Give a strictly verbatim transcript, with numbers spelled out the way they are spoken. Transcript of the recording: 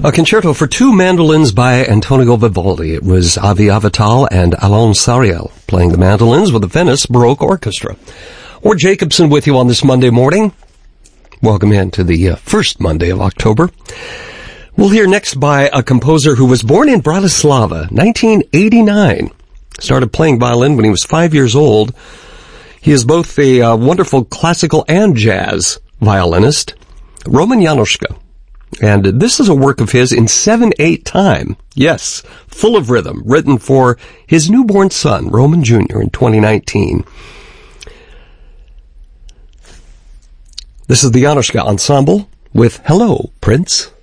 A concerto for two mandolins by Antonio Vivaldi. It was Avi Avital and Alain Sariel playing the mandolins with the Venice Baroque Orchestra. Or Jacobson with you on this Monday morning. Welcome in to the uh, first Monday of October. We'll hear next by a composer who was born in Bratislava, nineteen eighty-nine. Started playing violin when he was five years old. He is both a uh, wonderful classical and jazz violinist, Roman Januszka. And this is a work of his in seven eight time. Yes, full of rhythm, written for his newborn son, Roman Junior, in twenty nineteen. This is the Januszka Ensemble with Hello, Prince.